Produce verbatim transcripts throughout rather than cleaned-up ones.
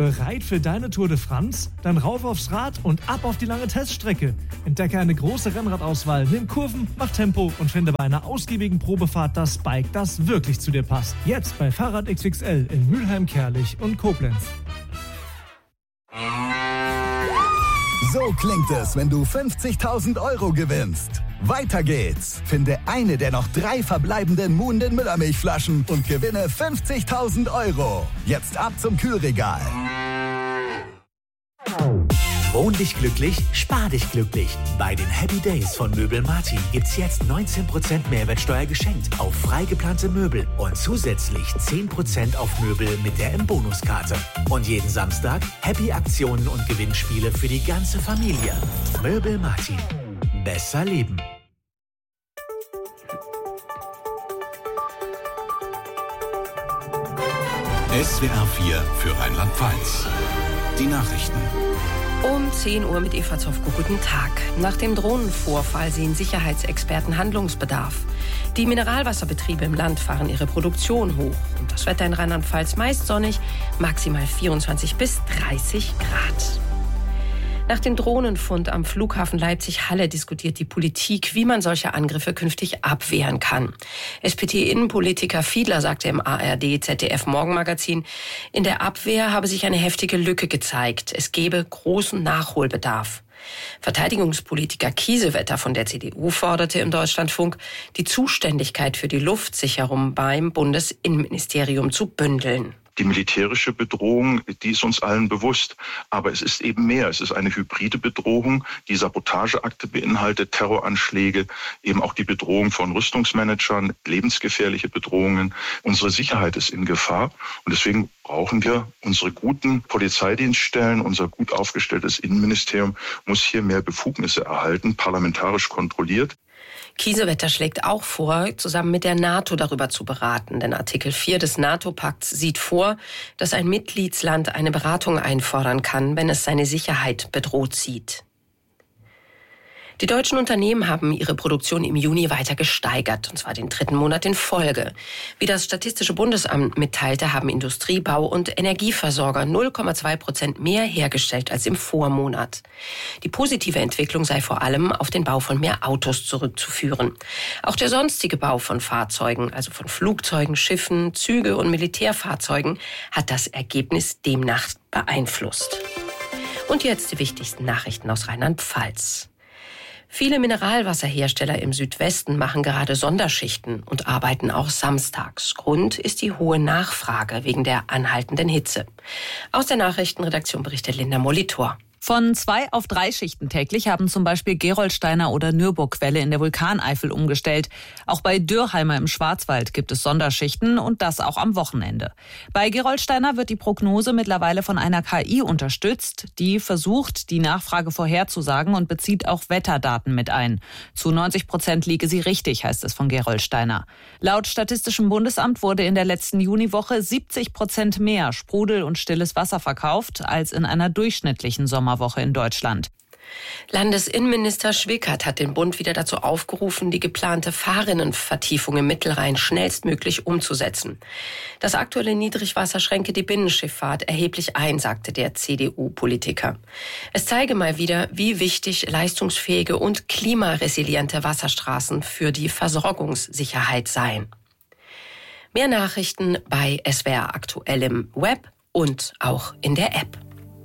Bereit für deine Tour de France? Dann rauf aufs Rad und ab auf die lange Teststrecke. Entdecke eine große Rennradauswahl, nimm Kurven, mach Tempo und finde bei einer ausgiebigen Probefahrt das Bike, das wirklich zu dir passt. Jetzt bei Fahrrad X X L in Mülheim, Kerlich und Koblenz. So klingt es, wenn du fünfzigtausend Euro gewinnst. Weiter geht's. Finde eine der noch drei verbleibenden Muhnden Müllermilchflaschen und gewinne fünfzigtausend Euro. Jetzt ab zum Kühlregal. Wohn dich glücklich, spar dich glücklich. Bei den Happy Days von Möbel Martin gibt's jetzt neunzehn Prozent Mehrwertsteuer geschenkt auf frei geplante Möbel und zusätzlich zehn Prozent auf Möbel mit der M-Bonus-Karte. Und jeden Samstag Happy-Aktionen und Gewinnspiele für die ganze Familie. Möbel Martin. Besser leben. S W R vier für Rheinland-Pfalz. Die Nachrichten. Um zehn Uhr mit Eva Zofko. Guten Tag. Nach dem Drohnenvorfall sehen Sicherheitsexperten Handlungsbedarf. Die Mineralwasserbetriebe im Land fahren ihre Produktion hoch. Und das Wetter in Rheinland-Pfalz meist sonnig, maximal vierundzwanzig bis dreißig Grad. Nach dem Drohnenfund am Flughafen Leipzig-Halle diskutiert die Politik, wie man solche Angriffe künftig abwehren kann. S P D-Innenpolitiker Fiedler sagte im A R D-Z D F-Morgenmagazin, in der Abwehr habe sich eine heftige Lücke gezeigt. Es gebe großen Nachholbedarf. Verteidigungspolitiker Kiesewetter von der C D U forderte im Deutschlandfunk, die Zuständigkeit für die Luftsicherung beim Bundesinnenministerium zu bündeln. Die militärische Bedrohung, die ist uns allen bewusst. Aber es ist eben mehr. Es ist eine hybride Bedrohung, die Sabotageakte beinhaltet, Terroranschläge, eben auch die Bedrohung von Rüstungsmanagern, lebensgefährliche Bedrohungen. Unsere Sicherheit ist in Gefahr. Und deswegen brauchen wir unsere guten Polizeidienststellen, unser gut aufgestelltes Innenministerium muss hier mehr Befugnisse erhalten, parlamentarisch kontrolliert. Kiesewetter schlägt auch vor, zusammen mit der NATO darüber zu beraten. Denn Artikel vier des NATO-Pakts sieht vor, dass ein Mitgliedsland eine Beratung einfordern kann, wenn es seine Sicherheit bedroht sieht. Die deutschen Unternehmen haben ihre Produktion im Juni weiter gesteigert, und zwar den dritten Monat in Folge. Wie das Statistische Bundesamt mitteilte, haben Industrie, Bau und Energieversorger null Komma zwei Prozent mehr hergestellt als im Vormonat. Die positive Entwicklung sei vor allem auf den Bau von mehr Autos zurückzuführen. Auch der sonstige Bau von Fahrzeugen, also von Flugzeugen, Schiffen, Züge und Militärfahrzeugen, hat das Ergebnis demnach beeinflusst. Und jetzt die wichtigsten Nachrichten aus Rheinland-Pfalz. Viele Mineralwasserhersteller im Südwesten machen gerade Sonderschichten und arbeiten auch samstags. Grund ist die hohe Nachfrage wegen der anhaltenden Hitze. Aus der Nachrichtenredaktion berichtet Linda Molitor. Von zwei auf drei Schichten täglich haben zum Beispiel Gerolsteiner oder Nürburgquelle in der Vulkaneifel umgestellt. Auch bei Dürrheimer im Schwarzwald gibt es Sonderschichten und das auch am Wochenende. Bei Gerolsteiner wird die Prognose mittlerweile von einer K I unterstützt. Die versucht, die Nachfrage vorherzusagen und bezieht auch Wetterdaten mit ein. Zu neunzig Prozent liege sie richtig, heißt es von Gerolsteiner. Laut Statistischem Bundesamt wurde in der letzten Juniwoche siebzig Prozent mehr Sprudel- und stilles Wasser verkauft als in einer durchschnittlichen Sommerwoche in Deutschland. Landesinnenminister Schwickert hat den Bund wieder dazu aufgerufen, die geplante Fahrrinnenvertiefung im Mittelrhein schnellstmöglich umzusetzen. Das aktuelle Niedrigwasser schränke die Binnenschifffahrt erheblich ein, sagte der C D U-Politiker. Es zeige mal wieder, wie wichtig leistungsfähige und klimaresiliente Wasserstraßen für die Versorgungssicherheit seien. Mehr Nachrichten bei S W R aktuell im Web und auch in der App.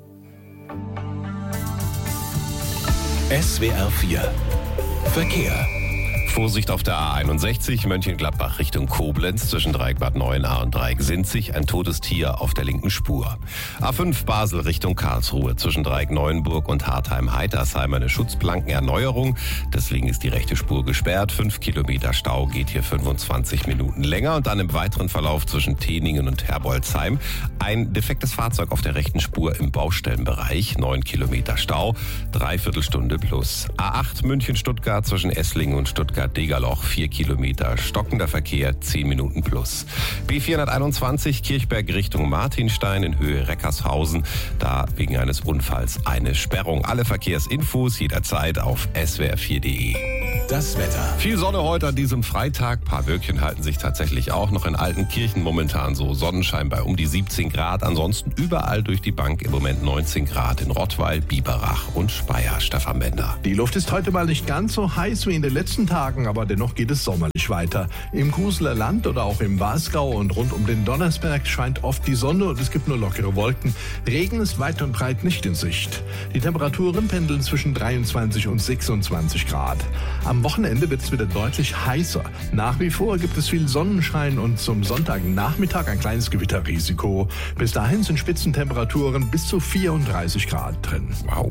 S W R vier Verkehr. Vorsicht auf der A einundsechzig, Mönchengladbach Richtung Koblenz, zwischen Dreieck-Bad Neuenahr und Dreieck-Sinzig, ein totes Tier auf der linken Spur. A fünf Basel Richtung Karlsruhe, zwischen Dreieck-Neuenburg und Hartheim-Heitersheim eine Schutzplankenerneuerung. Deswegen ist die rechte Spur gesperrt. Fünf Kilometer Stau, geht hier fünfundzwanzig Minuten länger. Und dann im weiteren Verlauf zwischen Teningen und Herbolzheim ein defektes Fahrzeug auf der rechten Spur im Baustellenbereich. Neun Kilometer Stau, dreiviertel Stunde plus. A acht München-Stuttgart zwischen Esslingen und Stuttgart-Degerloch, vier Kilometer, stockender Verkehr, zehn Minuten plus. B vierhunderteinundzwanzig Kirchberg Richtung Martinstein in Höhe Reckershausen, da wegen eines Unfalls eine Sperrung. Alle Verkehrsinfos jederzeit auf S W R vier punkt de. das Wetter. Viel Sonne heute an diesem Freitag. Ein paar Wölkchen halten sich tatsächlich auch noch in Altenkirchen. Momentan so Sonnenschein bei um die siebzehn Grad. Ansonsten überall durch die Bank im Moment neunzehn Grad in Rottweil, Biberach und Speyer. Stefan Bender. Die Luft ist heute mal nicht ganz so heiß wie in den letzten Tagen, aber dennoch geht es sommerlich weiter. Im Kuseler Land oder auch im Wasgau und rund um den Donnersberg scheint oft die Sonne und es gibt nur lockere Wolken. Regen ist weit und breit nicht in Sicht. Die Temperaturen pendeln zwischen dreiundzwanzig und sechsundzwanzig Grad. Am Wochenende wird es wieder deutlich heißer. Nach wie vor gibt es viel Sonnenschein und zum Sonntagnachmittag ein kleines Gewitterrisiko. Bis dahin sind Spitzentemperaturen bis zu vierunddreißig Grad drin. Wow.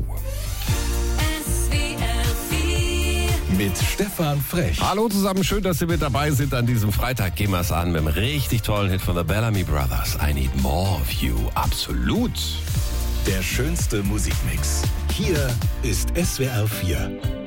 Mit Stefan Frech. Hallo zusammen, schön, dass Sie mit dabei sind an diesem Freitag. Gehen wir es an mit einem richtig tollen Hit von The Bellamy Brothers. I Need More of You. Absolut. Der schönste Musikmix. Hier ist S W R vier.